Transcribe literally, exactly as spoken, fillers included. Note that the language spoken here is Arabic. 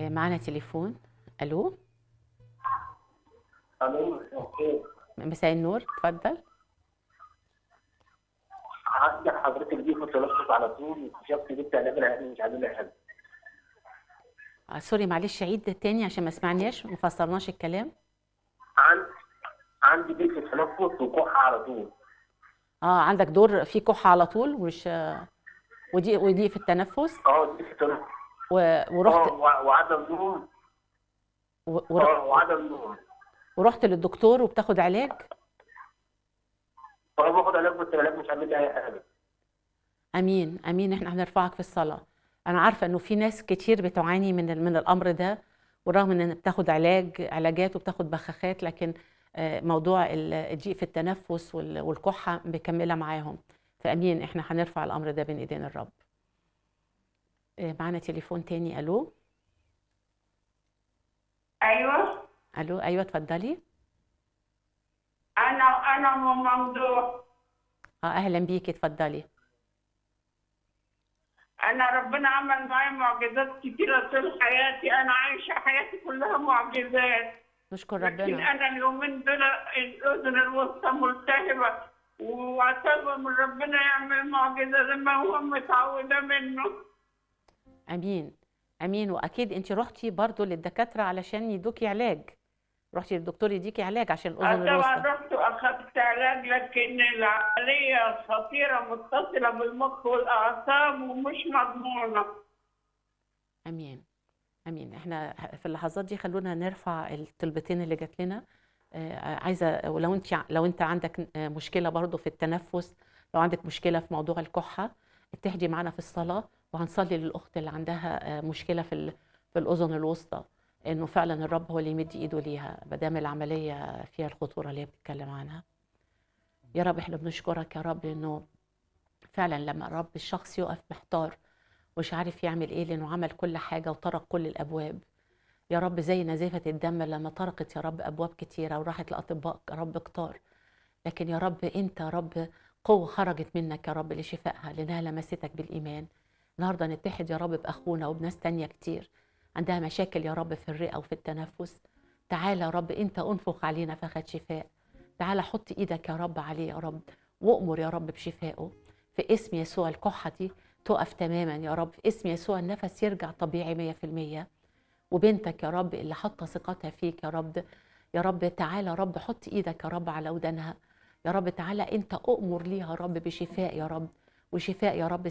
آه، معانا تليفون. الو. الو اوكي. مساء النور، اتفضل. عندك حضرتك دي كنت بلطف على طول واكتشفت جبت علاج العيال مش عامل لي حاجه. آه سوري، معلش عيد تاني عشان ما سمعناش، ما فسرناش الكلام. عندي عندي ضيق في التنفس وكحه على طول. اه عندك دور في كحة على طول ومش ودي ودي في التنفس اه ضيق في التنفس. و- ورحت اه وع- وعدم نوم. و- ور- اه وعدم نوم. ورحت للدكتور وبتاخد علاج. وانا باخد علاج بس العلاج مش عامل لي اي حاجه. امين امين، احنا هنرفعك في الصلاة. انا عارفة انه في ناس كتير بتعاني من ال- من الامر ده، ورغم ان بتاخد علاج علاجات وبتاخد بخاخات، لكن آه، موضوع ال- الضيق في التنفس وال- والكحة مكملة معاهم. فامين، احنا هنرفع الامر ده بين ايدين الرب. آه، معانا تليفون تاني. الو. ايوه. الو، ايوه اتفضلي. انا انا ام ممدوح. اه اهلا بيكي، اتفضلي. انا ربنا عمل معايا معجزات كتيره طول حياتي، انا عايشه حياتي كلها معجزات. نشكر لكن ربنا. انا اليومين دول الاذن الوسطى ملتهبه، واعتبر من ربنا يعمل معجزه زي ما هو متعوده منه. امين امين. واكيد انت رحتي برضو للدكاتره علشان يدوكي علاج، رحتي للدكتور يديكي علاج عشان آه الاذن طبعا الوسطى. رحت واخدت علاج، لكن العمليه خطيره متصله بالمخ والاعصاب ومش مضمونه. امين امين. احنا في اللحظات دي خلونا نرفع الطلبتين اللي جات لنا. آه، عايزه، ولو انت لو انت عندك آه، مشكله برضو في التنفس، لو عندك مشكله في موضوع الكحه، اتحدي معنا في الصلاه، وهنصلي للاخت اللي عندها آه، مشكله في ال- في الاذن الوسطى، انه فعلا الرب هو اللي يمد ايده ليها ما دام العمليه فيها الخطوره اللي هي بتتكلم عنها. يا رب احنا بنشكرك يا رب انه فعلا لما الرب الشخص يقف محتار ومش عارف يعمل ايه، لانه عمل كل حاجه وطرق كل الابواب. يا رب زي نزيفة الدم لما طرقت يا رب أبواب كتيرة وراحت لأطباء يا رب كتار، لكن يا رب أنت يا رب قوة خرجت منك يا رب لشفائها لأنها لمستك بالإيمان. النهاردة نتحد يا رب بأخونا وبناس تانية كتير عندها مشاكل يا رب في الرئة وفي التنفس. تعالى يا رب أنت أنفخ علينا فخد شفاء. تعالى حط إيدك يا رب عليه يا رب، وأمر يا رب بشفائه في اسم يسوع. الكحة دي تقف تماما يا رب في اسم يسوع، النفس يرجع طبيعي مية في المية. وبنتك يا رب اللي حاطه ثقتها فيك يا رب، يا رب تعالى يا رب حط ايدك يا رب على ودانها. يا رب تعالى انت اؤمر ليها يا رب بشفاء يا رب، وشفاء يا رب